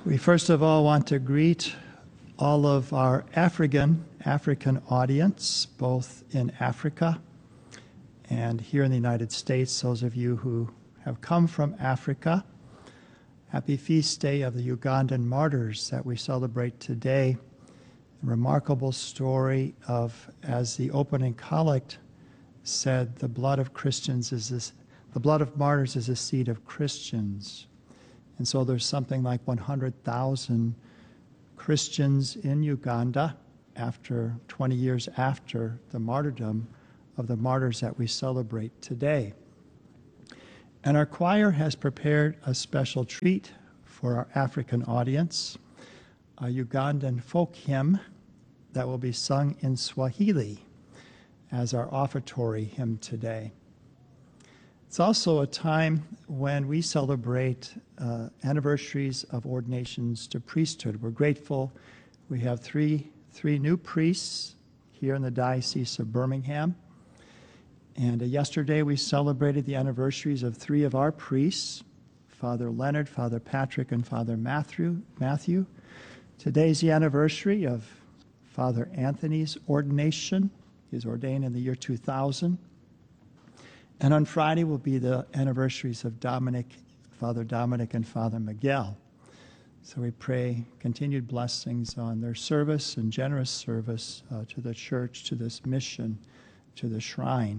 We first of all want to greet all of our African audience, both in Africa and here in the United States. Those of you who have come from Africa, happy feast day of the Ugandan martyrs that we celebrate today. A remarkable story of, as the opening collect said, the blood of martyrs is the seed of Christians. And so there's something like 100,000 Christians in Uganda after 20 years after the martyrdom of the martyrs that we celebrate today. And our choir has prepared a special treat for our African audience, a Ugandan folk hymn that will be sung in Swahili as our offertory hymn today. It's also a time when we celebrate anniversaries of ordinations to priesthood. We're grateful. We have three new priests here in the Diocese of Birmingham. And yesterday we celebrated the anniversaries of three of our priests, Father Leonard, Father Patrick, and Father Matthew. Today's the anniversary of Father Anthony's ordination. He was ordained in the year 2000. And on Friday will be the anniversaries of Father Dominic and Father Miguel. So we pray continued blessings on their service and generous service to the church, to this mission, to the shrine.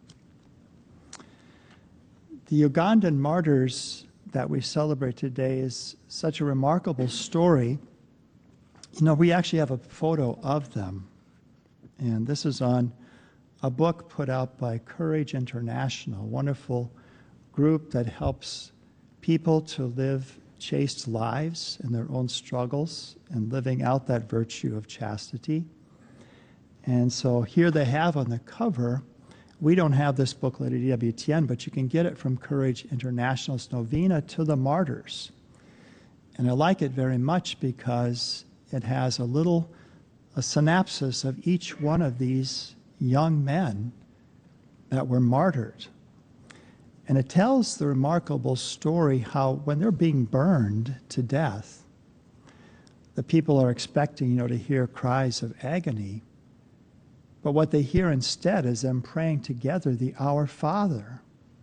The Ugandan martyrs that we celebrate today is such a remarkable story. You know, we actually have a photo of them. And this is on a book put out by Courage International, a wonderful group that helps people to live chaste lives in their own struggles and living out that virtue of chastity. And so here they have on the cover, we don't have this booklet at EWTN, but you can get it from Courage International's Novena to the Martyrs. And I like it very much because it has a synopsis of each one of these young men that were martyred. And it tells the remarkable story how when they're being burned to death, the people are expecting, to hear cries of agony. But what they hear instead is them praying together the Our Father.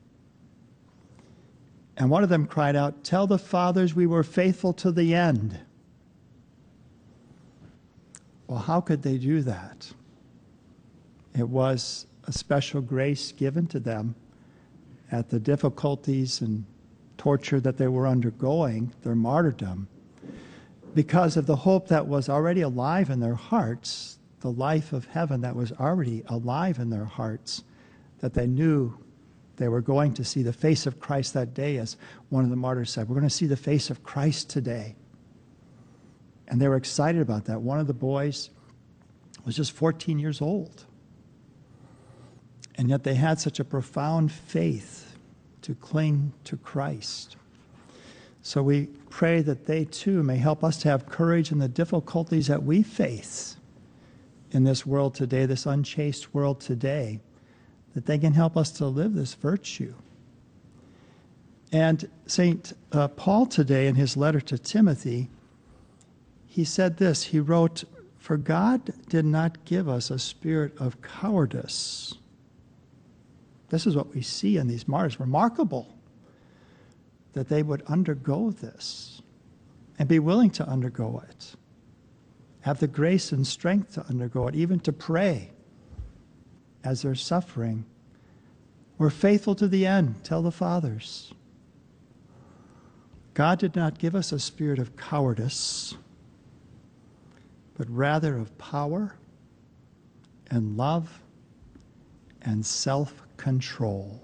And one of them cried out, "Tell the fathers we were faithful to the end." Well, how could they do that? It was a special grace given to them at the difficulties and torture that they were undergoing, their martyrdom, because of the hope that was already alive in their hearts, the life of heaven that was already alive in their hearts, that they knew they were going to see the face of Christ that day, as one of the martyrs said, "We're going to see the face of Christ today." And they were excited about that. One of the boys was just 14 years old. And yet they had such a profound faith to cling to Christ. So we pray that they too may help us to have courage in the difficulties that we face in this world today, this unchaste world today, that they can help us to live this virtue. And St. Paul today, in his letter to Timothy, he said this, he wrote, "For God did not give us a spirit of cowardice." This is what we see in these martyrs. Remarkable that they would undergo this and be willing to undergo it, have the grace and strength to undergo it, even to pray as they're suffering. "We're faithful to the end, tell the fathers." God did not give us a spirit of cowardice, but rather of power and love and self-control.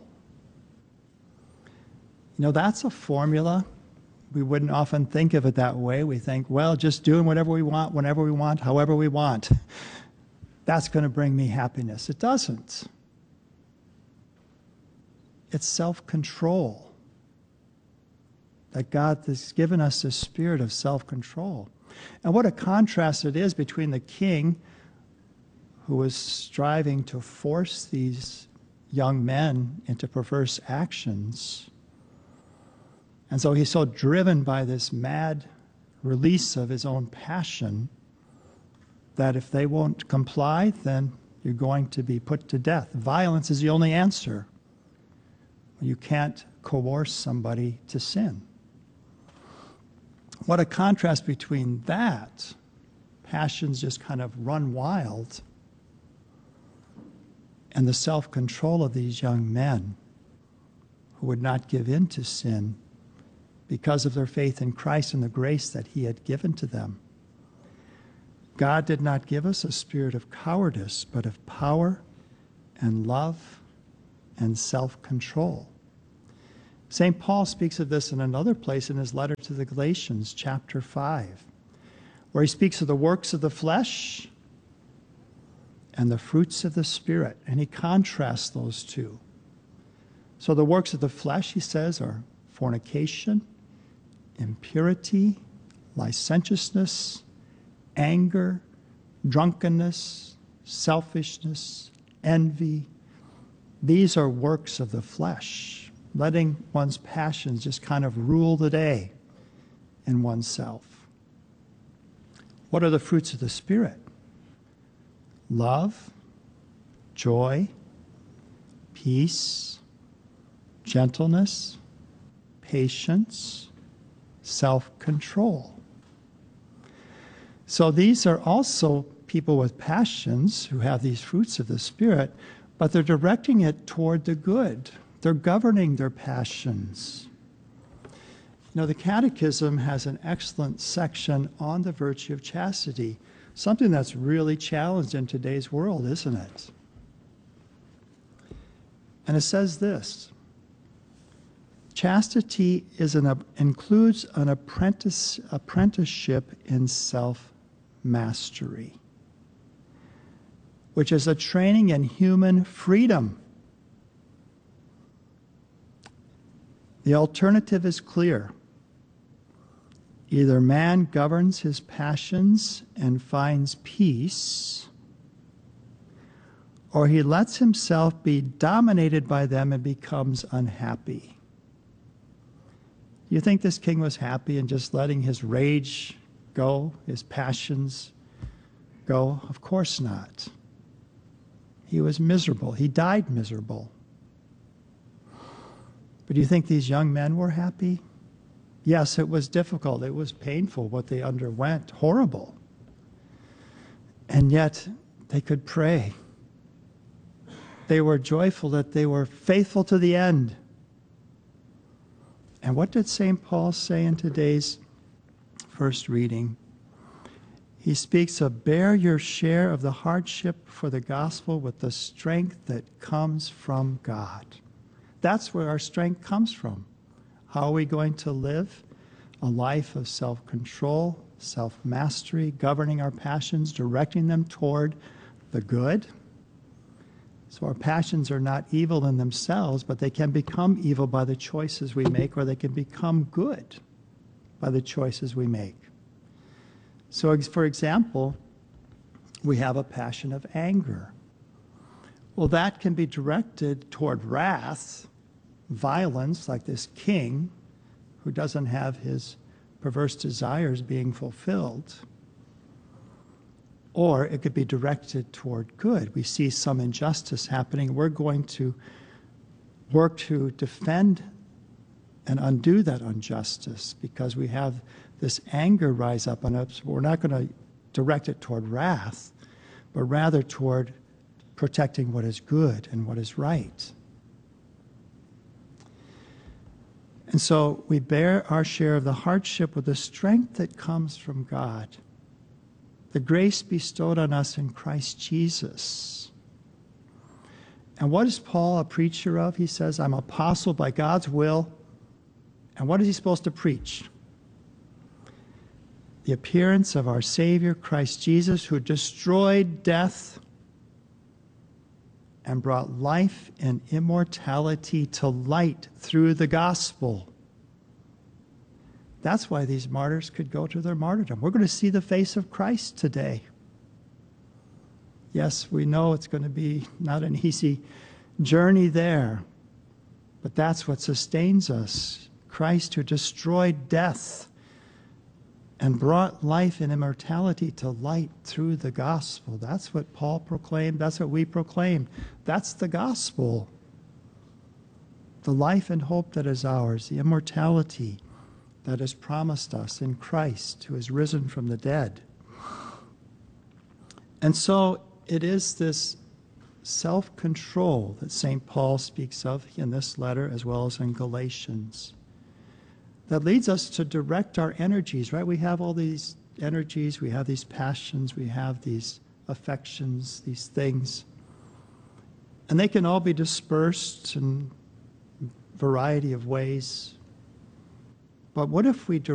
That's a formula. We wouldn't often think of it that way. We think, well, just doing whatever we want, whenever we want, however we want, that's going to bring me happiness. It doesn't. It's self-control. That God has given us this spirit of self-control. And what a contrast it is between the king who was striving to force these young men into perverse actions. And so he's so driven by this mad release of his own passion, that if they won't comply, then you're going to be put to death. Violence is the only answer. You can't coerce somebody to sin. What a contrast between that, passions just kind of run wild, and the self-control of these young men who would not give in to sin because of their faith in Christ and the grace that he had given to them. God did not give us a spirit of cowardice, but of power and love and self-control. St. Paul speaks of this in another place in his letter to the Galatians, chapter 5, where he speaks of the works of the flesh and the fruits of the Spirit, and he contrasts those two. So the works of the flesh, he says, are fornication, impurity, licentiousness, anger, drunkenness, selfishness, envy. These are works of the flesh, letting one's passions just kind of rule the day in oneself. What are the fruits of the Spirit? Love, joy, peace, gentleness, patience, self-control. So these are also people with passions who have these fruits of the Spirit, but they're directing it toward the good. They're governing their passions. You know, the Catechism has an excellent section on the virtue of chastity, something that's really challenged in today's world, isn't it? And it says this: chastity includes an apprenticeship in self-mastery, which is a training in human freedom. The alternative is clear. Either man governs his passions and finds peace, or he lets himself be dominated by them and becomes unhappy. You think this king was happy in just letting his rage go, his passions go? Of course not. He was miserable. He died miserable. But do you think these young men were happy? Yes, it was difficult. It was painful what they underwent, horrible. And yet they could pray. They were joyful that they were faithful to the end. And what did St. Paul say in today's first reading? He speaks of bear your share of the hardship for the gospel with the strength that comes from God. That's where our strength comes from. How are we going to live a life of self-control, self-mastery, governing our passions, directing them toward the good? So our passions are not evil in themselves, but they can become evil by the choices we make, or they can become good by the choices we make. So, for example, we have a passion of anger. Well, that can be directed toward wrath, violence, like this king who doesn't have his perverse desires being fulfilled. Or it could be directed toward good. We see some injustice happening. We're going to work to defend and undo that injustice because we have this anger rise up on us. We're not going to direct it toward wrath, but rather toward protecting what is good and what is right. And so we bear our share of the hardship with the strength that comes from God, the grace bestowed on us in Christ Jesus. And what is Paul a preacher of? He says, I'm apostle by God's will. And what is he supposed to preach? The appearance of our Savior, Christ Jesus, who destroyed death and brought life and immortality to light through the gospel. That's why these martyrs could go to their martyrdom. We're going to see the face of Christ today. Yes, we know it's going to be not an easy journey there, but that's what sustains us. Christ who destroyed death and brought life and immortality to light through the gospel. That's what Paul proclaimed. That's what we proclaim. That's the gospel. The life and hope that is ours, the immortality that is promised us in Christ, who is risen from the dead. And so it is this self-control that St. Paul speaks of in this letter as well as in Galatians that leads us to direct our energies, right? We have all these energies, we have these passions, we have these affections, these things. And they can all be dispersed in a variety of ways. But what if we